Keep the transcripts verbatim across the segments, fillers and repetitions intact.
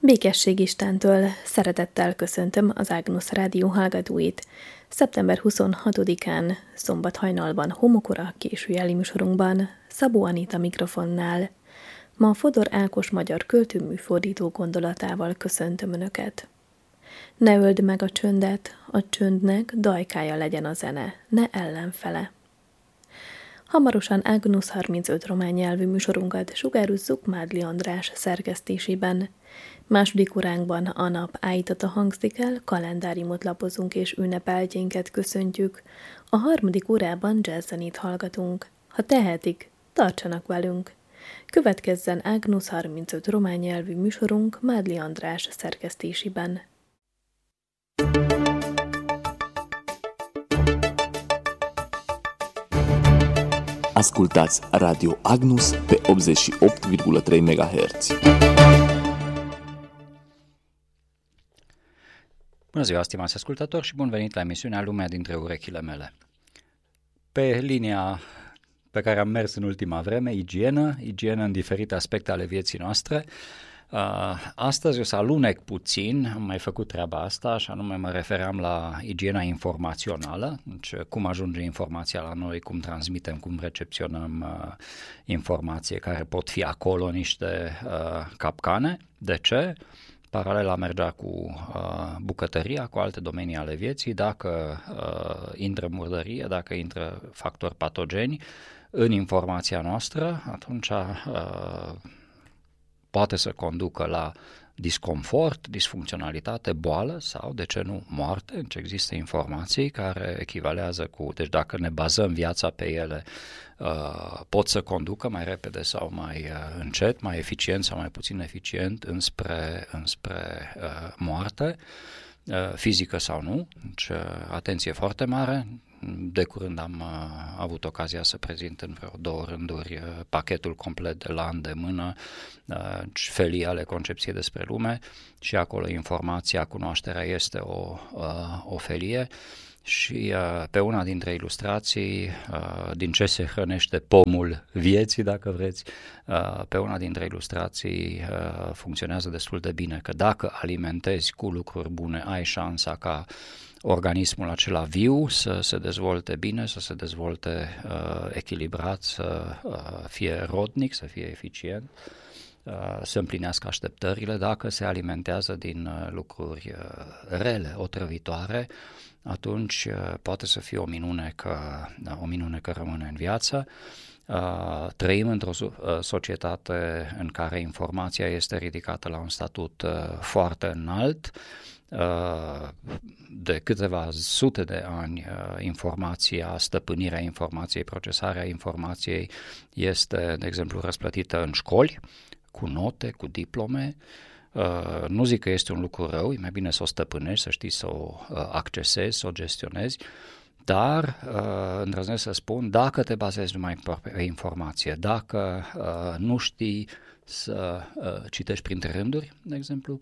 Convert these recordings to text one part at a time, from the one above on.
Békesség Istentől szeretettel köszöntöm az Ágnusz Rádió hallgatóit. szeptember huszonhatodikán, szombat hajnalban, homokora későjeli műsorunkban Szabó Anita mikrofonnál. Ma Fodor Ákos magyar költőműfordító gondolatával köszöntöm Önöket. Ne öld meg a csöndet, a csöndnek dajkája legyen a zene, ne ellenfele. Hamarosan Ágnusz harmincöt román nyelvű műsorunkat sugározzuk Mádli András szerkesztésében. Második óránkban a nap állítata hangzik el, kalendáriumot lapozunk és ünnepeltjénket köszöntjük. A harmadik órában jazzzenét hallgatunk. Ha tehetik, tartsanak velünk. Következzen Ágnusz harmincöt román nyelvű műsorunk Mádli András szerkesztésében. Ascultați Radio Agnus pe optzeci și opt virgulă trei megahertz. Bună ziua, stimați ascultători, și bun venit la emisiunea Lumea dintre urechile mele. Pe linia pe care am mers în ultima vreme, igienă, igienă în diferite aspecte ale vieții noastre, astăzi o să alunec puțin, am mai făcut treaba asta, și anume mă refeream la igiena informațională, deci cum ajunge informația la noi, cum transmitem, cum recepționăm uh, informație, care pot fi acolo niște uh, capcane. De ce? Paralela mergea cu uh, bucătăria, cu alte domenii ale vieții. Dacă uh, intră murdărie, dacă intră factori patogeni în informația noastră, atunci uh, poate să conducă la disconfort, disfuncționalitate, boală sau, de ce nu, moarte. Deci există informații care echivalează cu, deci dacă ne bazăm viața pe ele, uh, pot să conducă mai repede sau mai uh, încet, mai eficient sau mai puțin eficient înspre, înspre uh, moarte, uh, fizică sau nu. Deci uh, atenție foarte mare. De curând am uh, avut ocazia să prezint în vreo două rânduri uh, pachetul complet de la îndemână, uh, felii ale concepției despre lume, și acolo informația, cunoașterea este o, uh, o felie. Și uh, pe una dintre ilustrații, uh, din ce se hrănește pomul vieții, dacă vreți, uh, pe una dintre ilustrații uh, funcționează destul de bine, că dacă alimentezi cu lucruri bune, ai șansa ca organismul acela viu să se dezvolte bine, să se dezvolte uh, echilibrat, să uh, fie rodnic, să fie eficient, uh, să împlinească așteptările. Dacă se alimentează din uh, lucruri uh, rele, otrăvitoare, atunci uh, poate să fie o minune că, uh, o minune că rămâne în viață. Uh, trăim într-o uh, societate în care informația este ridicată la un statut uh, foarte înalt. De câteva sute de ani, informația, stăpânirea informației, procesarea informației este, de exemplu, răsplătită în școli, cu note, cu diplome. Nu zic că este un lucru rău, e mai bine să o stăpânești, să știi să o accesezi, să o gestionezi, dar îndrăznesc să spun, dacă te bazezi numai pe informație, dacă nu știi să citești printre rânduri, de exemplu,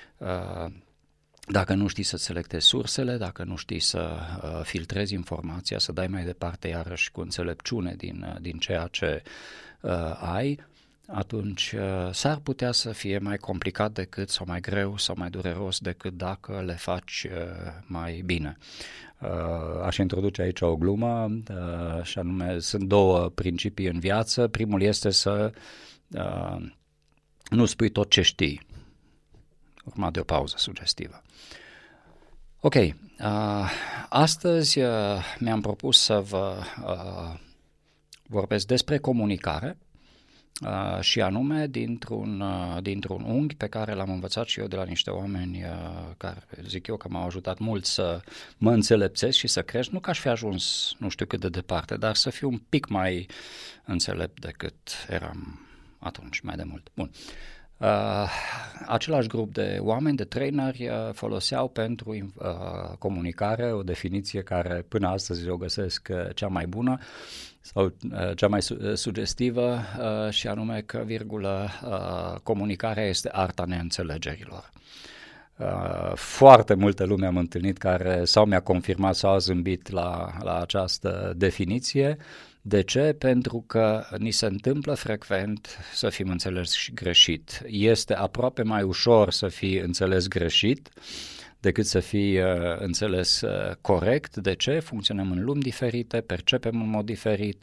dacă nu știi să selectezi sursele, dacă nu știi să uh, filtrezi informația, să dai mai departe iarăși cu înțelepciune din, uh, din ceea ce uh, ai, atunci uh, s-ar putea să fie mai complicat decât, sau mai greu, sau mai dureros decât dacă le faci uh, mai bine. Uh, aș introduce aici o glumă, uh, și anume, sunt două principii în viață. Primul este să uh, nu spui tot ce știi, urmat de o pauză sugestivă. Ok, uh, astăzi uh, mi-am propus să vă uh, vorbesc despre comunicare uh, și anume dintr-un, uh, dintr-un unghi pe care l-am învățat și eu de la niște oameni uh, care zic eu că m-au ajutat mult să mă înțelepțesc și să crești, nu că aș fi ajuns nu știu cât de departe, dar să fiu un pic mai înțelept decât eram atunci, mai de mult. Bun. Uh, același grup de oameni, de traineri, uh, foloseau pentru uh, comunicare o definiție care până astăzi o găsesc uh, cea mai bună sau uh, cea mai su- sugestivă, uh, și anume că, virgulă, uh, comunicarea este arta neînțelegerilor. Uh, foarte multă lume am întâlnit care sau mi-a confirmat sau a zâmbit la, la această definiție. De ce? Pentru că ni se întâmplă frecvent să fim înțeleși greșit. Este aproape mai ușor să fii înțeles greșit decât să fii uh, înțeles uh, corect. De ce? Funcționăm în lumi diferite, percepem în mod diferit,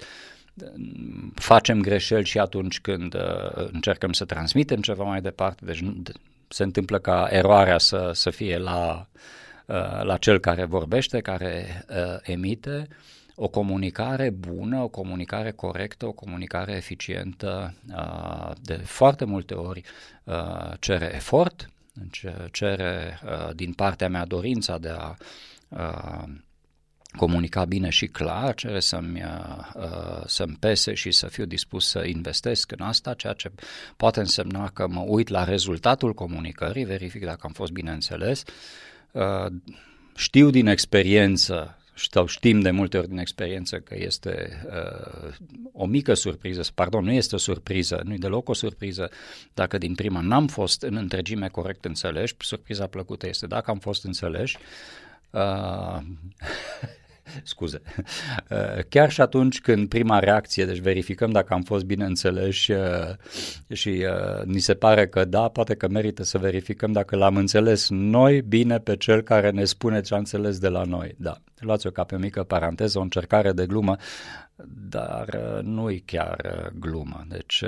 facem greșeli și atunci când uh, încercăm să transmitem ceva mai departe, deci se întâmplă ca eroarea să, să fie la, uh, la cel care vorbește, care uh, emite. O comunicare bună, o comunicare corectă, o comunicare eficientă, uh, de foarte multe ori uh, cere efort, cere uh, din partea mea dorința de a uh, comunica bine și clar, cere să-mi, uh, să-mi pese și să fiu dispus să investesc în asta, ceea ce poate însemna că mă uit la rezultatul comunicării, verific dacă am fost bine înțeles, uh, știu din experiență, sau știm de multe ori din experiență că este uh, o mică surpriză, pardon, nu este o surpriză, nu e deloc o surpriză dacă din prima n-am fost în întregime corect înțeleși, surpriza plăcută este dacă am fost înțeleși, uh, scuze, uh, chiar și atunci când prima reacție, deci verificăm dacă am fost bine înțeleși uh, și uh, ni se pare că da, poate că merită să verificăm dacă l-am înțeles noi bine pe cel care ne spune ce a înțeles de la noi, da. Luați-o ca pe o mică paranteză, o încercare de glumă, dar nu-i chiar glumă. Deci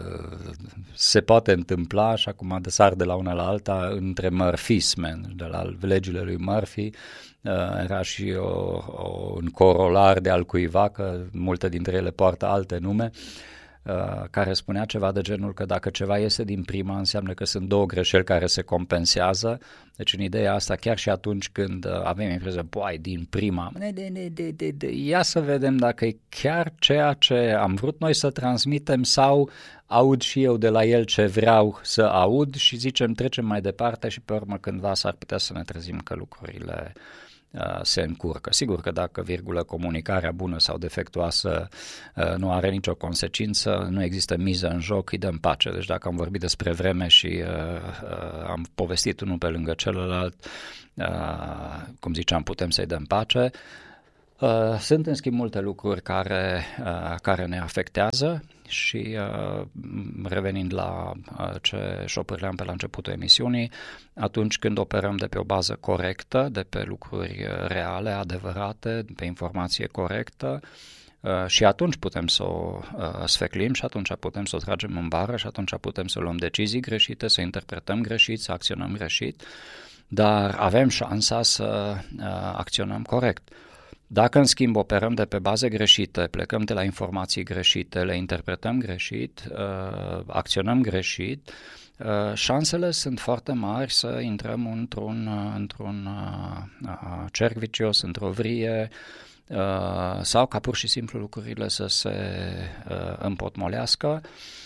se poate întâmpla, și acum de sar de la una la alta, între Murphyisme, de la legile lui Murphy, era și o, o, un corolar de al cuiva, că multe dintre ele poartă alte nume, care spunea ceva de genul că dacă ceva iese din prima, înseamnă că sunt două greșeli care se compensează. Deci în ideea asta, chiar și atunci când avem impresia, poai, din prima, de, de, de, de, de, ia să vedem dacă e chiar ceea ce am vrut noi să transmitem sau aud și eu de la el ce vreau să aud și zicem, trecem mai departe și pe urmă cândva s-ar putea să ne trezim că lucrurile se încurcă. Sigur că dacă, virgulă, comunicarea bună sau defectuoasă nu are nicio consecință, nu există miză în joc, îi dăm pace. Deci dacă am vorbit despre vreme și uh, am povestit unul pe lângă celălalt, uh, cum ziceam, putem să-i dăm pace. Uh, sunt în schimb multe lucruri care, uh, care ne afectează și uh, revenind la uh, ce șopârleam pe la începutul emisiunii, atunci când operăm de pe o bază corectă, de pe lucruri reale, adevărate, pe informație corectă, uh, și atunci putem să o uh, sfeclim și atunci putem să o tragem în bară și atunci putem să luăm decizii greșite, să interpretăm greșit, să acționăm greșit, dar avem șansa să uh, acționăm corect. Dacă, în schimb, operăm de pe baze greșite, plecăm de la informații greșite, le interpretăm greșit, uh, acționăm greșit, uh, șansele sunt foarte mari să intrăm într-un, uh, într-un uh, cerc vicios, într-o vrie, uh, sau ca pur și simplu lucrurile să se uh, împotmolească.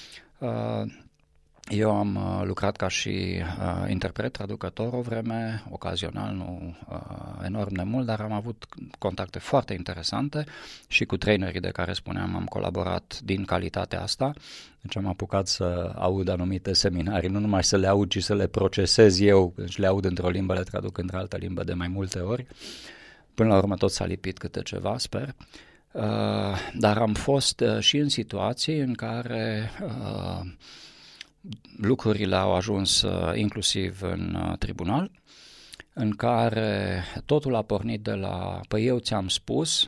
Uh, Eu am uh, lucrat ca și uh, interpret, traducător o vreme, ocazional, nu uh, enorm de mult, dar am avut contacte foarte interesante și cu trainerii de care spuneam am colaborat din calitatea asta. Deci am apucat să aud anumite seminarii, nu numai să le aud, ci să le procesez eu, deci le aud într-o limbă, le traduc într-altă limbă de mai multe ori. Până la urmă tot s-a lipit câte ceva, sper. Uh, dar am fost uh, și în situații în care Uh, lucrurile au ajuns uh, inclusiv în uh, tribunal, în care totul a pornit de la, păi eu ți-am spus,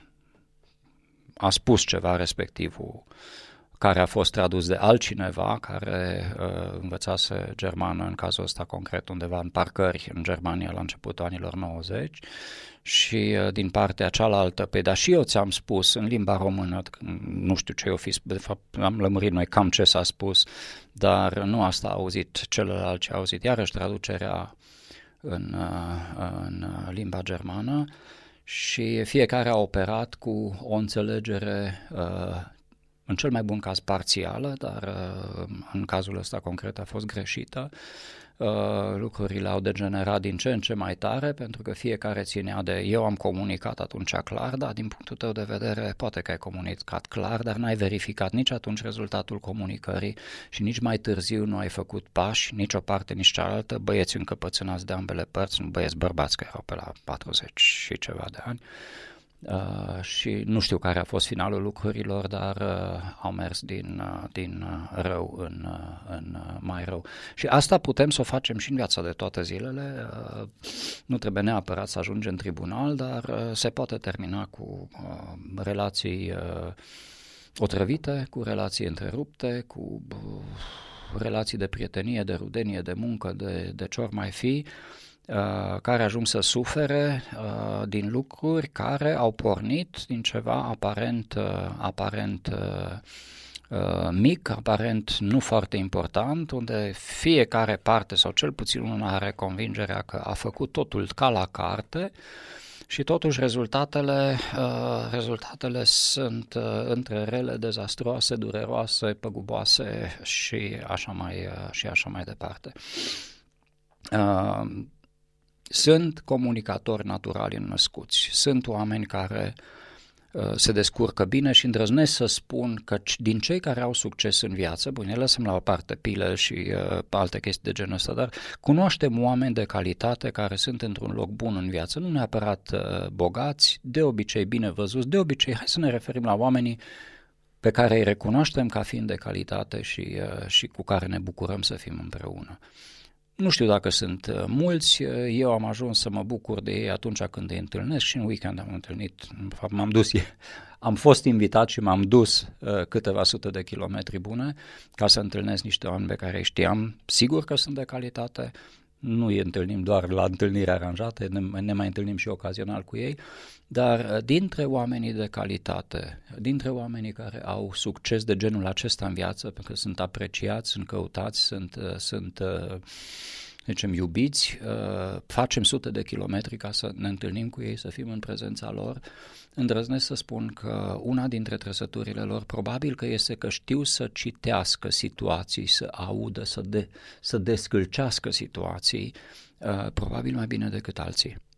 a spus ceva respectivul, care a fost tradus de altcineva, care uh, învățase germană, în cazul ăsta concret, undeva în parcări în Germania la începutul anilor nouăzeci, și uh, din partea cealaltă, păi da, și eu ți-am spus în limba română, nu știu ce o fi, de fapt am lămurit noi cam ce s-a spus, dar nu asta a auzit celălalt, ce a auzit iarăși traducerea în, uh, în limba germană, și fiecare a operat cu o înțelegere uh, în cel mai bun caz parțială, dar în cazul ăsta concret a fost greșită. Lucrurile au degenerat din ce în ce mai tare, pentru că fiecare ținea de eu am comunicat atunci clar, dar din punctul tău de vedere poate că ai comunicat clar, dar n-ai verificat nici atunci rezultatul comunicării și nici mai târziu nu ai făcut pași, nici o parte, nici cealaltă, băieți încăpățânați de ambele părți, nu băieți bărbați că erau pe la patruzeci și ceva de ani. Uh, și nu știu care a fost finalul lucrurilor, dar uh, au mers din, uh, din uh, rău în, uh, în uh, mai rău. Și asta putem să o facem și în viața de toate zilele. Uh, nu trebuie neapărat să ajungem în tribunal, dar uh, se poate termina cu uh, relații uh, otrăvite, cu relații întrerupte, cu uh, relații de prietenie, de rudenie, de muncă, de, de ce ori mai fi, Uh, care ajung să sufere uh, din lucruri care au pornit din ceva aparent, uh, aparent uh, uh, mic, aparent nu foarte important, unde fiecare parte sau cel puțin una are convingerea că a făcut totul ca la carte și totuși rezultatele, uh, rezultatele sunt uh, între rele, dezastroase, dureroase, păguboase și așa mai, uh, și așa mai departe. Uh, Sunt comunicatori naturali înnăscuți, sunt oameni care uh, se descurcă bine și îndrăznesc să spun că din cei care au succes în viață, bun, ne lăsăm la o parte pile și uh, alte chestii de genul ăsta, dar cunoaștem oameni de calitate care sunt într-un loc bun în viață, nu neapărat uh, bogați, de obicei bine văzuți, de obicei, hai să ne referim la oamenii pe care îi recunoaștem ca fiind de calitate și, uh, și cu care ne bucurăm să fim împreună. Nu știu dacă sunt uh, mulți, eu am ajuns să mă bucur de ei atunci când îi întâlnesc și în weekend am întâlnit, în fapt m-am dus, am fost invitat și m-am dus uh, câteva sute de kilometri bune ca să întâlnesc niște oameni pe care știam sigur că sunt de calitate, nu îi întâlnim doar la întâlniri aranjate, ne, ne mai întâlnim și ocazional cu ei, dar dintre oamenii de calitate, dintre oamenii care au succes de genul acesta în viață, pentru că sunt apreciați, sunt căutați, sunt, sunt zicem, iubiți, facem sute de kilometri ca să ne întâlnim cu ei, să fim în prezența lor, îndrăznesc să spun că una dintre trăsăturile lor probabil că este că știu să citească situații, să audă, să, de, să descălcească situații, probabil mai bine decât alții.